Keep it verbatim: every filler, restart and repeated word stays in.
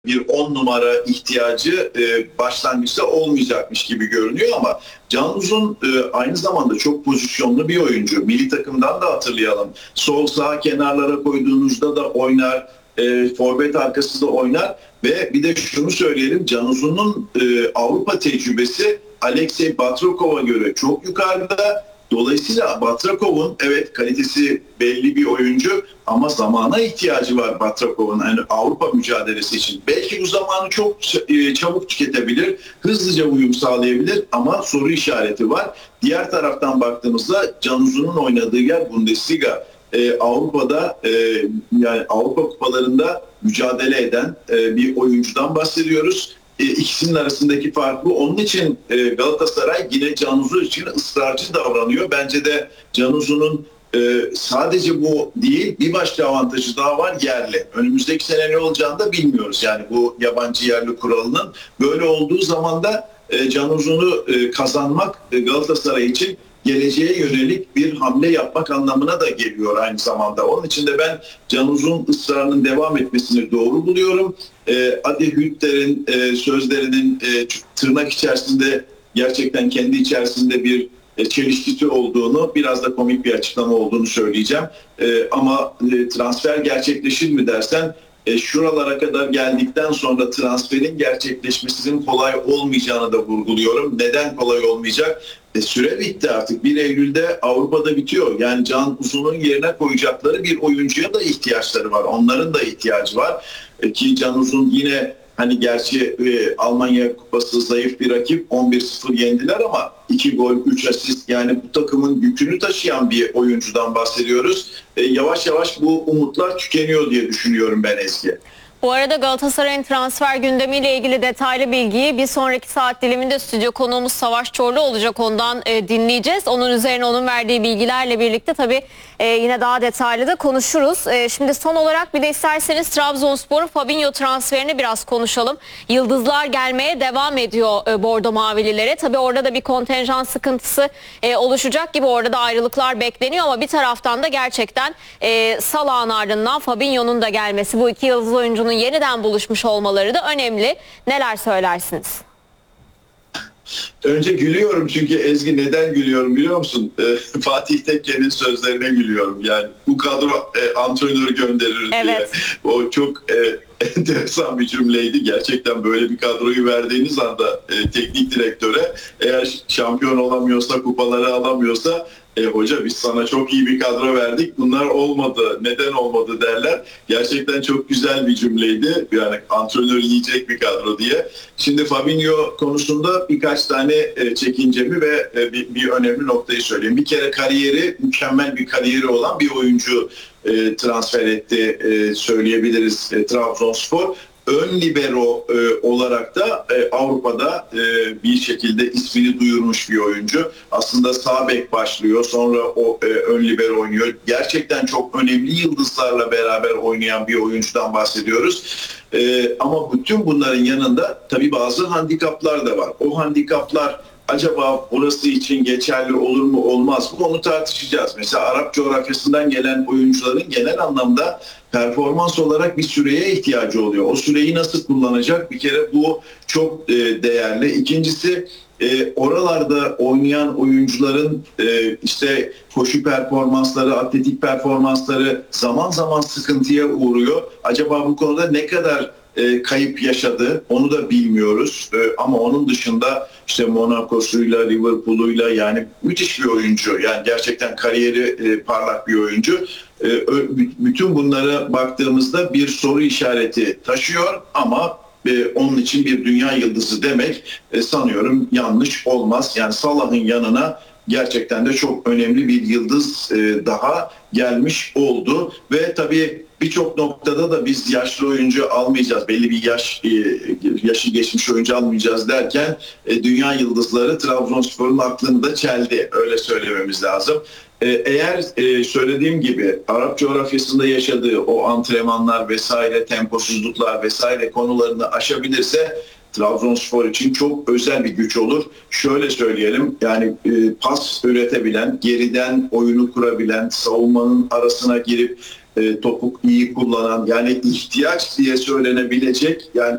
bir on numara ihtiyacı e, başlangıçta olmayacakmış gibi görünüyor ama Can Uzun e, aynı zamanda çok pozisyonlu bir oyuncu. Milli takımdan da hatırlayalım. Sol sağ kenarlara koyduğunuzda da oynar, e, forvet arkası da oynar ve bir de şunu söyleyelim, Can Uzun'un e, Avrupa tecrübesi Alexey Batrakov'a göre çok yukarıda. Dolayısıyla Batrakov'un evet kalitesi belli bir oyuncu ama zamana ihtiyacı var Batrakov'un yani Avrupa mücadelesi için. Belki bu zamanı çok çabuk tüketebilir, hızlıca uyum sağlayabilir ama soru işareti var. Diğer taraftan baktığımızda Can Uzun'un oynadığı yer Bundesliga. Ee, Avrupa'da e, yani Avrupa kupalarında mücadele eden e, bir oyuncudan bahsediyoruz. İkisinin arasındaki fark bu. Onun için Galatasaray yine Can Uzun için ısrarcı davranıyor. Bence de Can Uzun'un sadece bu değil, bir başka avantajı daha var, yerli. Önümüzdeki sene ne olacağını da bilmiyoruz. Yani bu yabancı yerli kuralının böyle olduğu zaman da Can Uzun'u kazanmak Galatasaray için geleceğe yönelik bir hamle yapmak anlamına da geliyor aynı zamanda. Onun için de ben Can Uzun ısrarının devam etmesini doğru buluyorum. E, Adi Hütter'in e, sözlerinin e, tırnak içerisinde gerçekten kendi içerisinde bir e, çelişkisi olduğunu, biraz da komik bir açıklama olduğunu söyleyeceğim. E, ama e, transfer gerçekleşir mi dersen, E, şuralara kadar geldikten sonra transferin gerçekleşmesinin kolay olmayacağını da vurguluyorum. Neden kolay olmayacak? E, süre bitti artık. bir Eylül'de Avrupa'da bitiyor. Yani Can Uzun'un yerine koyacakları bir oyuncuya da ihtiyaçları var. Onların da ihtiyacı var. E, ki Can Uzun yine hani gerçi e, Almanya Kupası zayıf bir rakip, on bir sıfır yendiler ama iki gol, üç asist, yani bu takımın yükünü taşıyan bir oyuncudan bahsediyoruz. E, yavaş yavaş bu umutlar tükeniyor diye düşünüyorum ben Ezgi. Bu arada Galatasaray'ın transfer gündemiyle ilgili detaylı bilgiyi bir sonraki saat diliminde stüdyo konuğumuz Savaş Çorlu olacak. Ondan e, dinleyeceğiz. Onun üzerine onun verdiği bilgilerle birlikte tabii e, yine daha detaylı da konuşuruz. E, şimdi son olarak bir de isterseniz Trabzonspor'un Fabinho transferini biraz konuşalım. Yıldızlar gelmeye devam ediyor e, Bordo Mavililere. Tabii orada da bir kontenjan sıkıntısı e, oluşacak gibi, orada da ayrılıklar bekleniyor ama bir taraftan da gerçekten e, Salah'ın ardından Fabinho'nun da gelmesi, bu iki yıldız oyuncunun yeniden buluşmuş olmaları da önemli. Neler söylersiniz? Önce gülüyorum çünkü Ezgi, neden gülüyorum biliyor musun? E, Fatih Tekke'nin sözlerine gülüyorum. Yani bu kadro e, antrenör gönderir evet. diye. O çok e, enteresan bir cümleydi. Gerçekten böyle bir kadroyu verdiğiniz anda e, teknik direktöre, eğer şampiyon olamıyorsa, kupaları alamıyorsa, E, hoca biz sana çok iyi bir kadro verdik, bunlar olmadı, neden olmadı derler. Gerçekten çok güzel bir cümleydi. Yani antrenör yiyecek bir kadro diye. Şimdi Fabinho konusunda birkaç tane e, çekincemi ve e, bir, bir önemli noktayı söyleyeyim. Bir kere kariyeri, mükemmel bir kariyeri olan bir oyuncu e, transfer etti e, söyleyebiliriz e, Trabzonspor. Ön libero e, olarak da e, Avrupa'da e, bir şekilde ismini duyurmuş bir oyuncu. Aslında sağ bek başlıyor, sonra o e, ön libero oynuyor. Gerçekten çok önemli yıldızlarla beraber oynayan bir oyuncudan bahsediyoruz. E, ama bütün bunların yanında tabii bazı handikaplar da var. O handikaplar acaba burası için geçerli olur mu olmaz mı, onu tartışacağız. Mesela Arap coğrafyasından gelen oyuncuların genel anlamda performans olarak bir süreye ihtiyacı oluyor. O süreyi nasıl kullanacak? Bir kere bu çok e, değerli. İkincisi, e, oralarda oynayan oyuncuların e, işte koşu performansları, atletik performansları zaman zaman sıkıntıya uğruyor. Acaba bu konuda ne kadar e, kayıp yaşadı onu da bilmiyoruz. E, ama onun dışında işte Monaco'suyla, Liverpool'uyla, yani müthiş bir oyuncu. Yani gerçekten kariyeri e, parlak bir oyuncu. E, bütün bunlara baktığımızda bir soru işareti taşıyor ama e, onun için bir dünya yıldızı demek e, sanıyorum yanlış olmaz. Yani Salah'ın yanına gerçekten de çok önemli bir yıldız e, daha gelmiş oldu ve tabii birçok noktada da biz yaşlı oyuncu almayacağız, belli bir yaş yaşı geçmiş oyuncu almayacağız derken e, dünya yıldızları Trabzonspor'un aklını da çeldi, öyle söylememiz lazım. E, eğer e, söylediğim gibi Arap coğrafyasında yaşadığı o antrenmanlar vesaire, temposuzluklar vesaire konularını aşabilirse Trabzonspor için çok özel bir güç olur. Şöyle söyleyelim, yani e, pas üretebilen, geriden oyunu kurabilen, savunmanın arasına girip e, topu iyi kullanan, yani ihtiyaç diye söylenebilecek, yani